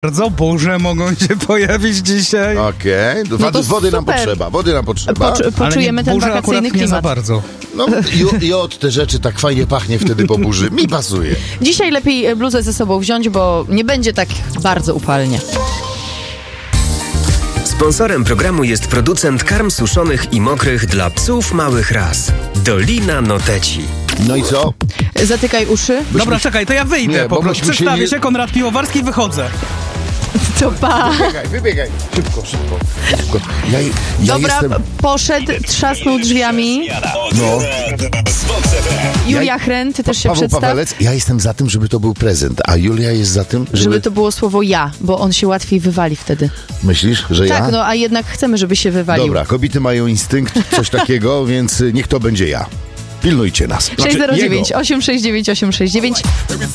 Bardzo burze mogą się pojawić dzisiaj. Okej, to wody nam super. potrzeba. Poczujemy ten burze wakacyjny akurat nie za klimat. bardzo. No i od te rzeczy tak fajnie pachnie wtedy po burzy. Mi pasuje. Dzisiaj lepiej bluzę ze sobą wziąć, bo nie będzie tak bardzo upalnie. Sponsorem programu jest producent karm suszonych i mokrych dla psów małych ras. Dolina Noteci. No i co? Zatykaj uszy. Dobra, czekaj, to ja wyjdę Nie, po bo prostu. myśmy się Przedstawię nie- się, Konrad Piwowarski i wychodzę. To pa. Wybiegaj. Szybko. Ja Dobra, jestem... poszedł, trzasnął drzwiami. No, Julia Chrän, ty też się Paweł przedstaw. Pawelec, ja jestem za tym, żeby to był prezent, a Julia jest za tym, Żeby to było słowo ja, bo on się łatwiej wywali wtedy. Myślisz, że ja? Tak, no a jednak chcemy, żeby się wywalił. Dobra, kobiety mają instynkt, coś takiego, więc niech to będzie ja. Pilnujcie nas. 609 jego. 869 869.